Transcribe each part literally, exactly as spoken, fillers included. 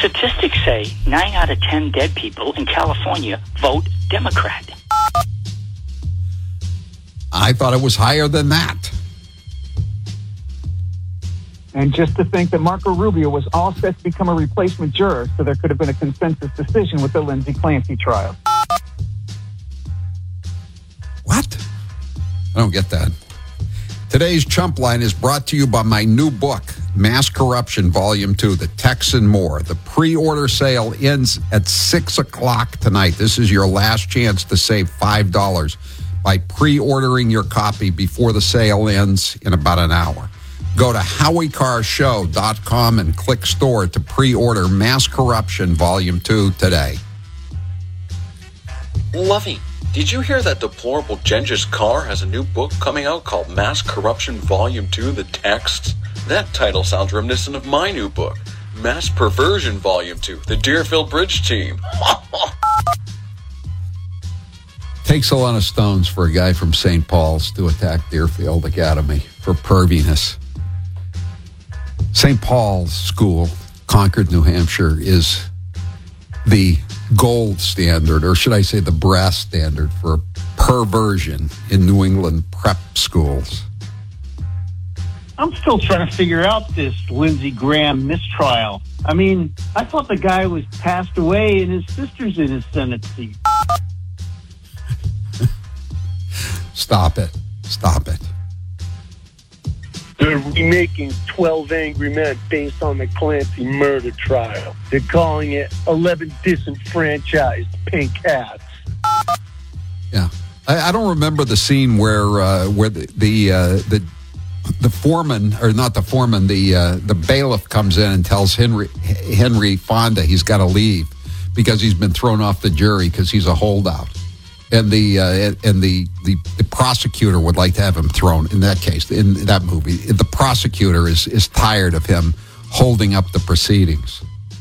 Statistics say nine out of ten dead people in California vote Democrat. I thought it was higher than that. And just to think that Marco Rubio was all set to become a replacement juror, so there could have been a consensus decision with the Lindsay Clancy trial. What? I don't get that. Today's Chump Line is brought to you by my new book, Mass Corruption, Volume two, The Text and More. The pre-order sale ends at six o'clock tonight. This is your last chance to save five dollars by pre-ordering your copy before the sale ends in about an hour. Go to howie carr show dot com and click store to pre-order Mass Corruption Volume two today. Lovey, did you hear that deplorable Genghis Carr has a new book coming out called Mass Corruption Volume two, The Texts? That title sounds reminiscent of my new book, Mass Perversion Volume two, The Deerfield Bridge Team. Takes a lot of stones for a guy from Saint Paul's to attack Deerfield Academy for perviness. Saint Paul's School, Concord, New Hampshire, is the gold standard, or should I say the brass standard, for perversion in New England prep schools. I'm still trying to figure out this Lindsey Graham mistrial. I mean, I thought the guy was passed away and his sister's in his Senate seat. Stop it. Stop it. They're remaking twelve Angry Men based on the Clancy murder trial. They're calling it eleven Disenfranchised Pink Hats. Yeah. I, I don't remember the scene where uh, where the the, uh, the the foreman, or not the foreman, the uh, the bailiff comes in and tells Henry Henry Fonda he's got to leave because he's been thrown off the jury because he's a holdout. And the uh, and the, the the prosecutor would like to have him thrown. In that case, in that movie, the prosecutor is is tired of him holding up the proceedings.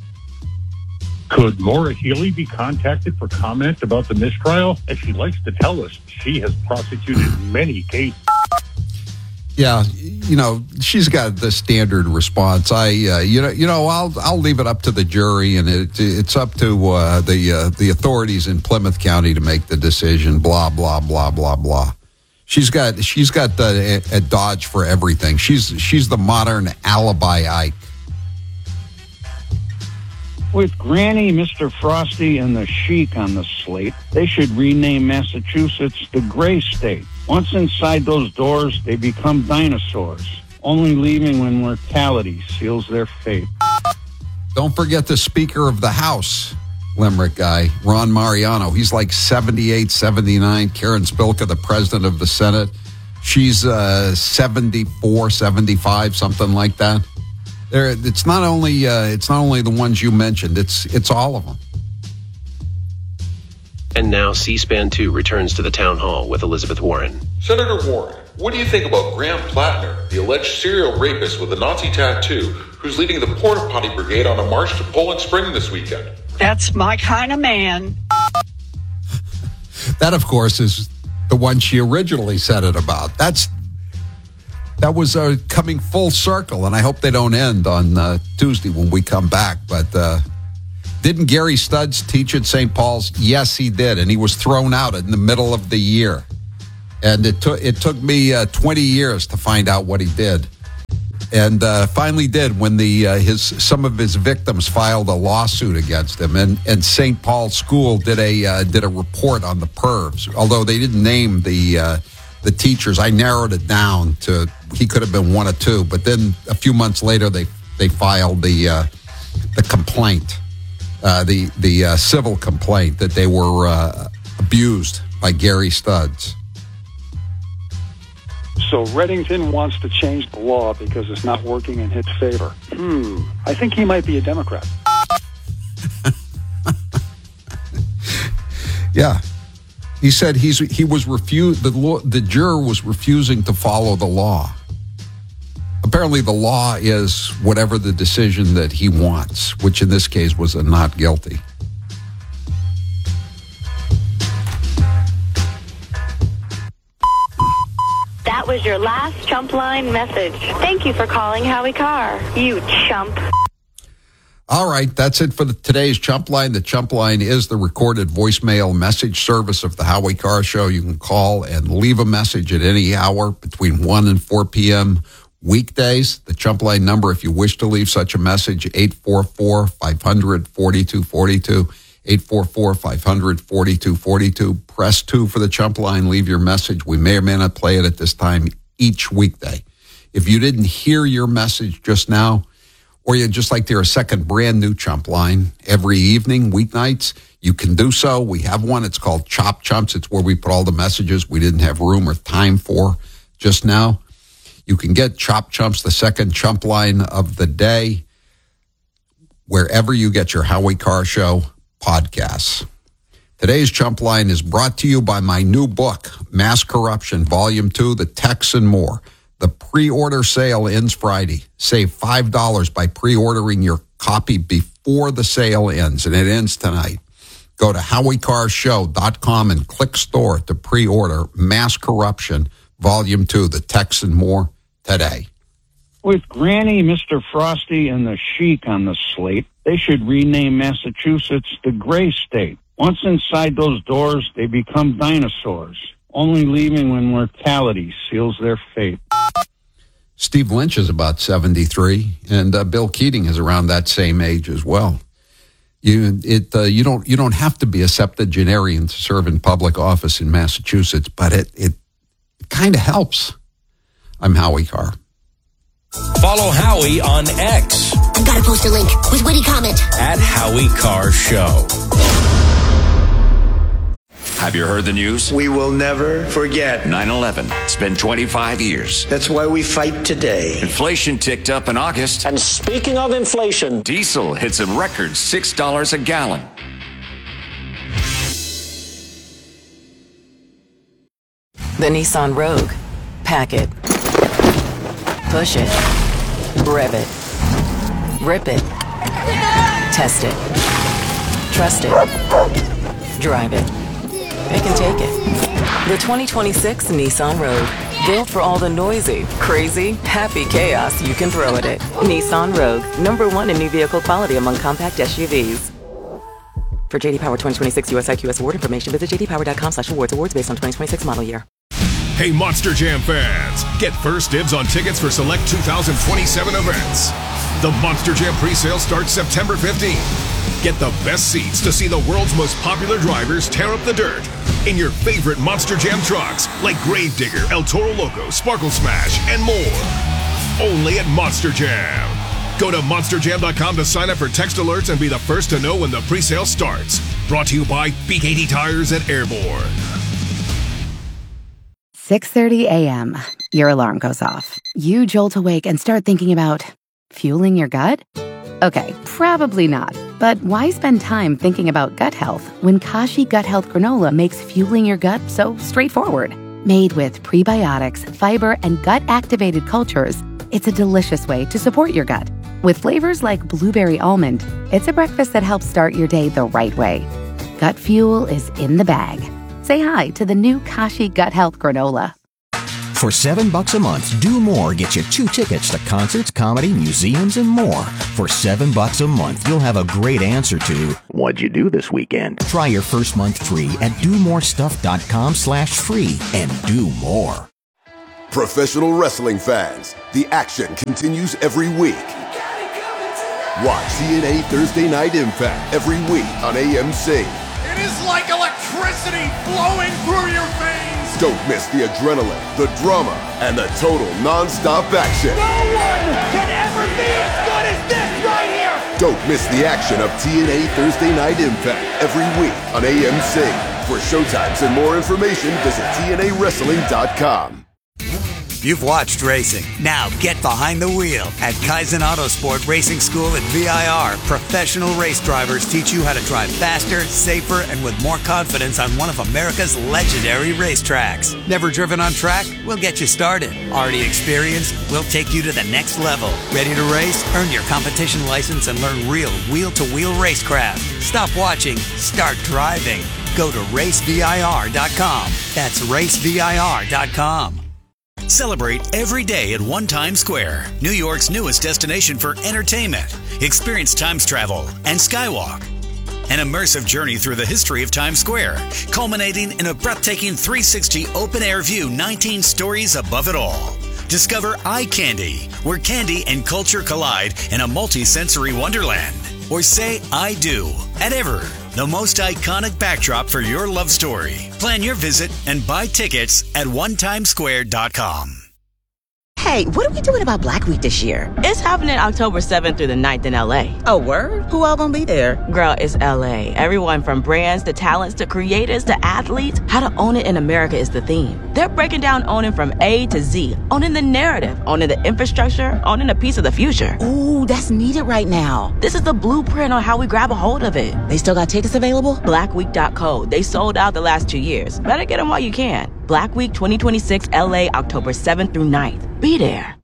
Could Maura Healey be contacted for comment about the mistrial? As she likes to tell us, she has prosecuted many cases. Yeah, you know, she's got the standard response. I, uh, you know, you know, I'll I'll leave it up to the jury, and it, it's up to uh, the uh, the authorities in Plymouth County to make the decision. Blah blah blah blah blah. She's got she's got the a, a dodge for everything. She's she's the modern alibi Ike. With Granny, Mister Frosty, and the Sheik on the slate, they should rename Massachusetts the Gray State. Once inside those doors, they become dinosaurs, only leaving when mortality seals their fate. Don't forget the Speaker of the House, Limerick guy, Ron Mariano. He's like seventy-eight, seventy-nine. Karen Spilka, the President of the Senate, she's uh, seventy-four, seventy-five, something like that. There, it's not only uh, it's not only the ones you mentioned. It's it's all of them. And now C-SPAN two returns to the town hall with Elizabeth Warren. Senator Warren, what do you think about Graham Plattner, the alleged serial rapist with a Nazi tattoo, who's leading the Porta Potty Brigade on a march to Poland Spring this weekend? That's my kind of man. That, of course, is the one she originally said it about. That's that was uh, coming full circle, and I hope they don't end on uh, Tuesday when we come back. But uh, didn't Gary Studs teach at Saint Paul's? Yes, he did, and he was thrown out in the middle of the year. And it took it took me uh, twenty years to find out what he did, and uh, finally did when the uh, his some of his victims filed a lawsuit against him, and and Saint Paul's School did a uh, did a report on the pervs. Although they didn't name the uh, the teachers, I narrowed it down to he could have been one or two. But then a few months later, they they filed the uh, the complaint, uh, the the uh, civil complaint that they were uh, abused by Gary Studs. So Reddington wants to change the law because it's not working in his favor. Hmm. I think he might be a Democrat. Yeah. He said he's he was refused the law, the juror was refusing to follow the law. Apparently the law is whatever the decision that he wants, which in this case was a not guilty. That was your last chump line message. Thank you for calling Howie Carr, you chump. All right, that's it for the, today's Chump Line. The Chump Line is the recorded voicemail message service of the Howie Carr Show. You can call and leave a message at any hour between one and four p.m. weekdays. The Chump Line number, if you wish to leave such a message, eight four four, five hundred, forty-two forty-two, eight four four, five hundred, forty-two forty-two. Press two for the Chump Line. Leave your message. We may or may not play it at this time each weekday. If you didn't hear your message just now, or you'd just like to hear a second brand new Chump Line every evening, weeknights, you can do so. We have one. It's called Chop Chumps. It's where we put all the messages we didn't have room or time for just now. You can get Chop Chumps, the second Chump Line of the day, wherever you get your Howie Carr Show podcasts. Today's Chump Line is brought to you by my new book, Mass Corruption, Volume two, The Techs and More. The pre-order sale ends Friday. Save five dollars by pre-ordering your copy before the sale ends, and it ends tonight. Go to howie carr show dot com and click store to pre-order Mass Corruption, Volume two, The Techs and More today. With Granny, Mister Frosty, and the Sheik on the slate, they should rename Massachusetts the Gray State. Once inside those doors, they become dinosaurs, only leaving when mortality seals their fate. Steve Lynch is about seventy-three, and uh, Bill Keating is around that same age as well. You it uh, you don't you don't have to be a septuagenarian to serve in public office in Massachusetts, but it it, it kind of helps. I'm Howie Carr. Follow Howie on X. I've got to post a link with witty comment at Howie Carr Show. Have you heard the news? We will never forget. nine eleven. It's been twenty-five years. That's why we fight today. Inflation ticked up in August. And speaking of inflation, diesel hits a record six dollars a gallon. The Nissan Rogue. Pack it. Push it. Rev it. Rip it. Test it. Trust it. Drive it. It can take it. The twenty twenty-six Nissan Rogue. Built for all the noisy, crazy, happy chaos you can throw at it. Nissan Rogue. Number one in new vehicle quality among compact S U Vs. For J D Power twenty twenty-six U S I Q S award information, visit j d power dot com slash awards. Awards based on twenty twenty-six model year. Hey, Monster Jam fans. Get first dibs on tickets for select two thousand twenty-seven events. The Monster Jam presale starts September fifteenth. Get the best seats to see the world's most popular drivers tear up the dirt in your favorite Monster Jam trucks like Gravedigger, El Toro Loco, Sparkle Smash, and more. Only at Monster Jam. Go to monster jam dot com to sign up for text alerts and be the first to know when the presale starts. Brought to you by B K T Tires and Airborne. six thirty a.m. Your alarm goes off. You jolt awake and start thinking about fueling your gut? Okay, probably not. But why spend time thinking about gut health when Kashi Gut Health Granola makes fueling your gut so straightforward? Made with prebiotics, fiber, and gut-activated cultures, it's a delicious way to support your gut. With flavors like blueberry almond, it's a breakfast that helps start your day the right way. Gut fuel is in the bag. Say hi to the new Kashi Gut Health Granola. For seven bucks a month, Do More gets you two tickets to concerts, comedy, museums, and more. For seven bucks a month, you'll have a great answer to what'd you do this weekend? Try your first month free at do more stuff dot com slash free and do more. Professional wrestling fans, the action continues every week. Watch T N A Thursday Night Impact every week on A M C. It is like electricity flowing through your veins. Don't miss the adrenaline, the drama, and the total non-stop action. No one can ever be as good as this right here. Don't miss the action of T N A Thursday Night Impact every week on A M C. For showtimes and more information, visit T N A wrestling dot com. You've watched racing. Now get behind the wheel. At Kaizen Autosport Racing School at V I R, professional race drivers teach you how to drive faster, safer, and with more confidence on one of America's legendary racetracks. Never driven on track? We'll get you started. Already experienced? We'll take you to the next level. Ready to race? Earn your competition license and learn real wheel-to-wheel racecraft. Stop watching. Start driving. Go to race V I R dot com. That's race V I R dot com. Celebrate every day at One Times Square, New York's newest destination for entertainment. Experience Times travel and Skywalk. An immersive journey through the history of Times Square, culminating in a breathtaking three sixty open-air view, nineteen stories above it all. Discover Eye Candy, where candy and culture collide in a multi-sensory wonderland. Or say I do at Ever, the most iconic backdrop for your love story. Plan your visit and buy tickets at one times square dot com. Hey, what are we doing about Black Week this year? It's happening October seventh through the ninth in L A. Oh, word? Who all gonna be there? Girl, it's L A. Everyone from brands to talents to creators to athletes. How to own it in America is the theme. They're breaking down owning from A to Z. Owning the narrative, owning the infrastructure, owning a piece of the future. Ooh, that's needed right now. This is the blueprint on how we grab a hold of it. They still got tickets available? black week dot co. They sold out the last two years. Better get them while you can. Black Week twenty twenty-six L A, October seventh through ninth. Be there.